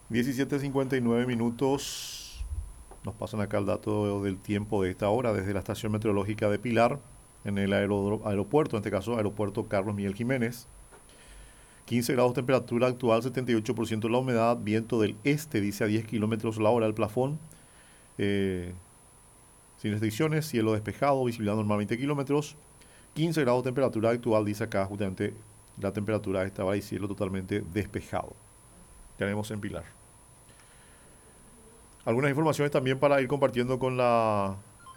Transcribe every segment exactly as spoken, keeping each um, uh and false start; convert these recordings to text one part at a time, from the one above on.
diecisiete cincuenta y nueve minutos. Nos pasan acá el dato del tiempo de esta hora desde la estación meteorológica de Pilar, en el aerodro- aeropuerto, en este caso aeropuerto Carlos Miguel Jiménez. quince grados temperatura actual, setenta y ocho por ciento la humedad, viento del este, dice a diez kilómetros la hora el plafón. Eh, sin restricciones, cielo despejado, visibilidad normal veinte kilómetros. quince grados temperatura actual, dice acá justamente la temperatura estaba y cielo totalmente despejado. Tenemos en Pilar. Algunas informaciones también para ir compartiendo con la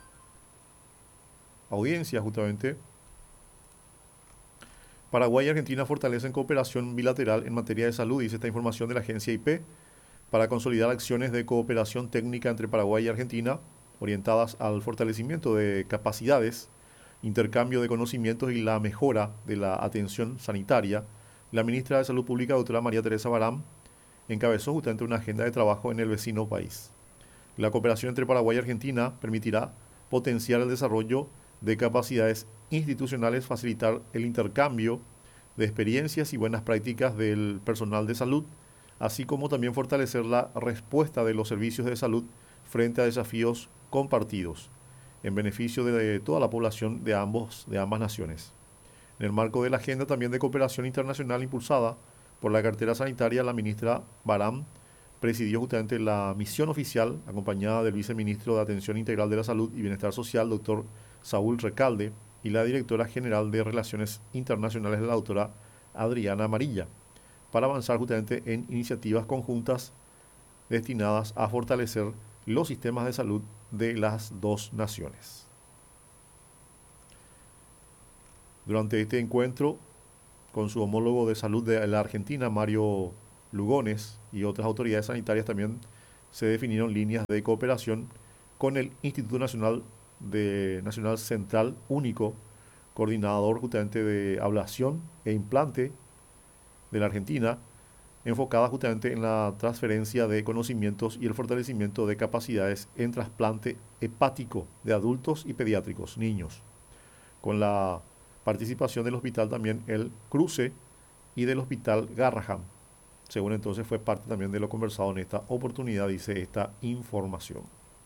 audiencia justamente. Paraguay y Argentina fortalecen cooperación bilateral en materia de salud, dice esta información de la agencia I P, para consolidar acciones de cooperación técnica entre Paraguay y Argentina, orientadas al fortalecimiento de capacidades, intercambio de conocimientos y la mejora de la atención sanitaria. La ministra de Salud Pública, doctora María Teresa Barán, encabezó justamente una agenda de trabajo en el vecino país. La cooperación entre Paraguay y Argentina permitirá potenciar el desarrollo de capacidades institucionales, facilitar el intercambio de experiencias y buenas prácticas del personal de salud, así como también fortalecer la respuesta de los servicios de salud frente a desafíos compartidos, en beneficio de toda la población de, ambos, de ambas naciones. En el marco de la agenda también de cooperación internacional impulsada por la cartera sanitaria, la ministra Barán presidió justamente la misión oficial, acompañada del viceministro de Atención Integral de la Salud y Bienestar Social, doctor Saúl Recalde, y la directora general de Relaciones Internacionales, la doctora Adriana Amarilla, para avanzar justamente en iniciativas conjuntas destinadas a fortalecer los sistemas de salud de las dos naciones. Durante este encuentro, con su homólogo de salud de la Argentina, Mario Lugones, y otras autoridades sanitarias, también se definieron líneas de cooperación con el Instituto Nacional, de, Nacional Central Único, coordinador justamente de ablación e implante de la Argentina, enfocada justamente en la transferencia de conocimientos y el fortalecimiento de capacidades en trasplante hepático de adultos y pediátricos, niños, con la participación del hospital también El Cruce y del hospital Garrahan. Según entonces fue parte también de lo conversado en esta oportunidad, dice esta información.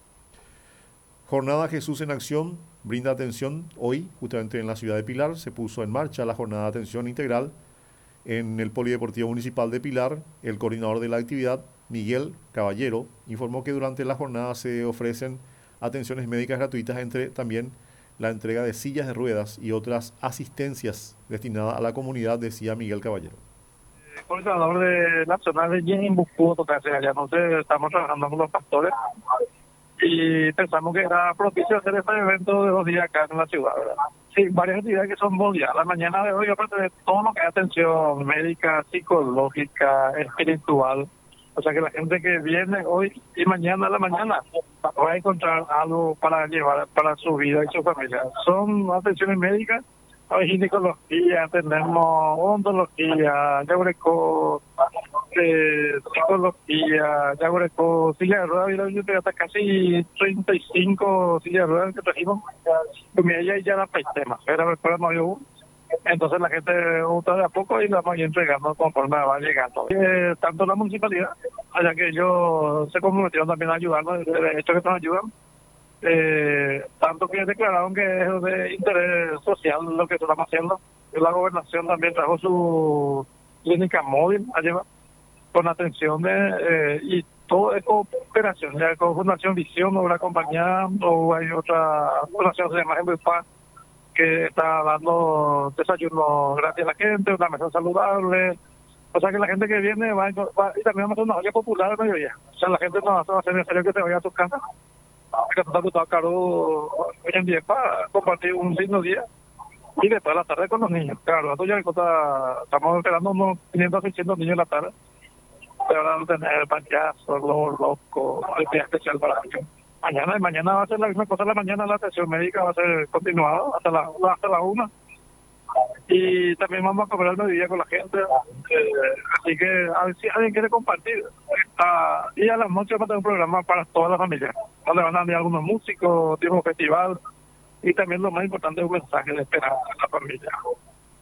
Jornada Jesús en Acción brinda atención. Hoy, justamente en la ciudad de Pilar, se puso en marcha la jornada de atención integral en el Polideportivo Municipal de Pilar. El coordinador de la actividad, Miguel Caballero, informó que durante la jornada se ofrecen atenciones médicas gratuitas, entre también la entrega de sillas de ruedas y otras asistencias destinadas a la comunidad, decía Miguel Caballero. Coordinador de Nacional de Yimbucú, allá entonces estamos trabajando con los pastores y pensamos que era propicio hacer este evento de dos días acá en la ciudad, ¿verdad? Sí, varias actividades que son dos días. La mañana de hoy, aparte de todo lo que es atención médica, psicológica, espiritual, o sea que la gente que viene hoy y mañana a la mañana va a encontrar algo para llevar para su vida y su familia. Son atenciones médicas, hay ginecología, tenemos odontología, yagureco, eh, psicología, yagureco, silla de ruedas, yo tengo hasta casi treinta y cinco sillas de ruedas que trajimos, y ella ya la temas, era después no había uno. Entonces la gente gusta de a poco y la vamos a ir entregando conforme va llegando. Eh, tanto la municipalidad, allá que ellos se comprometieron también a ayudarnos, de hecho que nos ayudan, eh, tanto que declararon que es de interés social lo que estamos haciendo. La gobernación también trajo su clínica móvil a llevar con atención de, eh, y todo es cooperación, ya con Fundación Visión o la compañía, o hay otra fundación que se llama Embupa, que está dando desayuno gratis a la gente, una mesa saludable. O sea que la gente que viene va, va y también vamos a hacer una olla popular al mediodía. O sea, la gente no va a hacer necesario que se vaya a sus casas, que está gustado caro hoy en día para compartir un lindo día y después de la tarde con los niños. Claro, esto ya está, estamos esperando unos quinientos, seiscientos niños en la tarde. Pero van a tener payasos, globos locos, el día especial para ellos. Mañana, mañana va a ser la misma cosa, la mañana la atención médica va a ser continuada hasta la, hasta la una. Y también vamos a comer al mediodía con la gente. Eh, así que a ver si alguien quiere compartir. Está, y a las noches vamos a tener un programa para toda la familia, donde van a venir algunos músicos, tipo festival. Y también lo más importante es un mensaje de esperanza a la familia.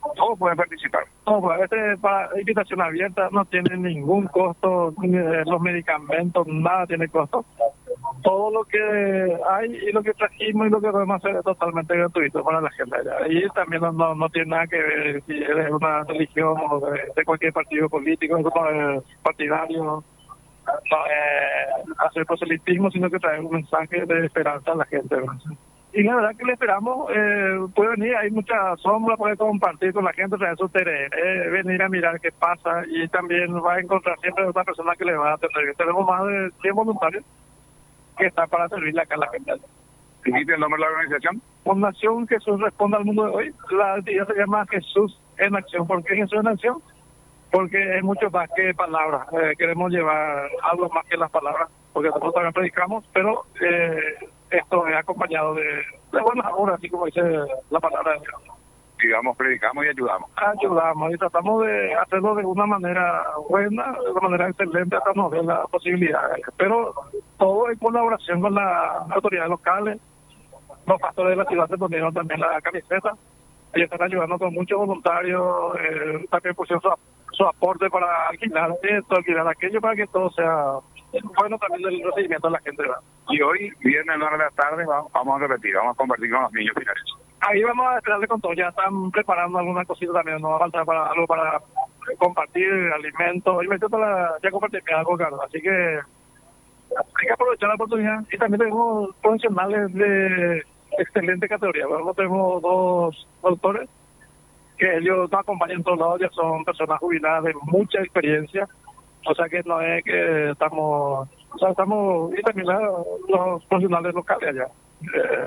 Todos pueden participar. No, pues este para invitación abierta no tiene ningún costo, ni, eh, los medicamentos, nada tiene costo. Todo lo que hay y lo que trajimos y lo que podemos hacer es totalmente gratuito para la gente allá. Y también no, no, no tiene nada que ver si eres una religión o de, de cualquier partido político, no es partidario, no es hacer proselitismo, sino que trae un mensaje de esperanza a la gente, ¿verdad? Y la verdad que le esperamos, eh, puede venir, hay mucha sombra, puede compartir con la gente, traer su terreno, eh, venir a mirar qué pasa y también va a encontrar siempre una persona que le va a atender. Tenemos más de cien voluntarios que están para servirle acá a la gente. ¿Dijiste el nombre de la organización? Fundación Jesús Responde al Mundo de Hoy. La actividad se llama Jesús en Acción. ¿Por qué Jesús en Acción? Porque es mucho más que palabras. Eh, queremos llevar algo más que las palabras, porque nosotros también predicamos, pero eh, esto es acompañado de, de buenas obras, así como dice la palabra de Dios. Digamos, predicamos y ayudamos. Ayudamos y tratamos de hacerlo de una manera buena, de una manera excelente, hasta nos dé la posibilidad. Pero todo en colaboración con las autoridades locales. Los pastores de la ciudad se ponieron también la camiseta. Ellos están ayudando con muchos voluntarios. Eh, también pusieron su, su aporte para alquilar esto, alquilar aquello, para que todo sea bueno también del recibimiento de la gente, ¿verdad? Y hoy, viernes a la hora de la tarde, vamos, vamos a repetir, vamos a compartir con los niños finales. Ahí vamos a esperarle con todo. Ya están preparando alguna cosita también. Nos va a faltar para, algo para compartir alimentos. Y me para ya compartir algo, Carlos. Así que hay que aprovechar la oportunidad. Y también tenemos profesionales de excelente categoría. Bueno, tenemos dos doctores que ellos nos acompañan en todos lados. Ya son personas jubiladas de mucha experiencia. O sea que no es que estamos... O sea, estamos... Y también los profesionales locales allá. Eh,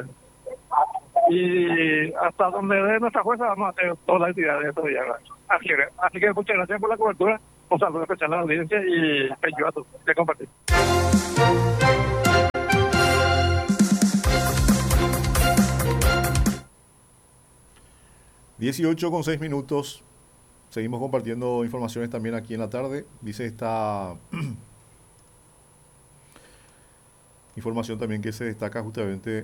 y hasta donde dé nuestra fuerza vamos a hacer todas las actividades de estos días. Así que, así que muchas gracias por la cobertura, un saludo especial a la audiencia y te ayuda a tú de compartir. dieciocho con seis minutos, seguimos compartiendo informaciones también aquí en la tarde. Dice esta información también que se destaca justamente.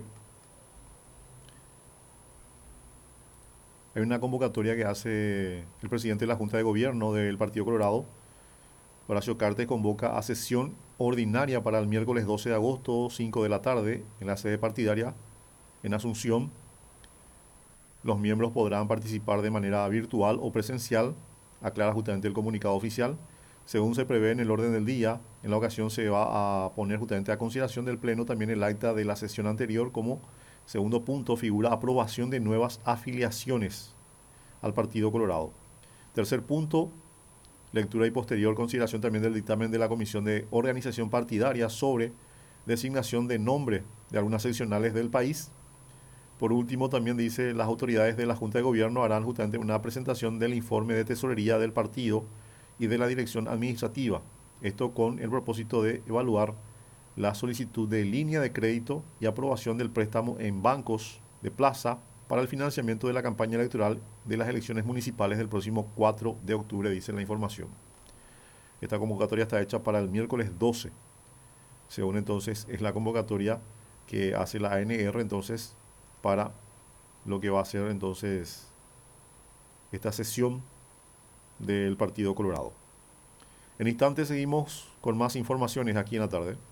Hay una convocatoria que hace el presidente de la Junta de Gobierno del Partido Colorado. Horacio Cartes convoca a sesión ordinaria para el miércoles doce de agosto, cinco de la tarde, en la sede partidaria en Asunción. Los miembros podrán participar de manera virtual o presencial, aclara justamente el comunicado oficial. Según se prevé en el orden del día, en la ocasión se va a poner justamente a consideración del Pleno también el acta de la sesión anterior. Como segundo punto figura aprobación de nuevas afiliaciones al Partido Colorado. Tercer punto, lectura y posterior consideración también del dictamen de la Comisión de Organización Partidaria sobre designación de nombre de algunas seccionales del país. Por último, también dice, las autoridades de la Junta de Gobierno harán justamente una presentación del informe de tesorería del partido y de la dirección administrativa. Esto con el propósito de evaluar la solicitud de línea de crédito y aprobación del préstamo en bancos de plaza para el financiamiento de la campaña electoral de las elecciones municipales del próximo cuatro de octubre, dice la información. Esta convocatoria está hecha para el miércoles doce. Según entonces es la convocatoria que hace la A N R entonces para lo que va a ser entonces esta sesión del Partido Colorado. En instantes seguimos con más informaciones aquí en la tarde.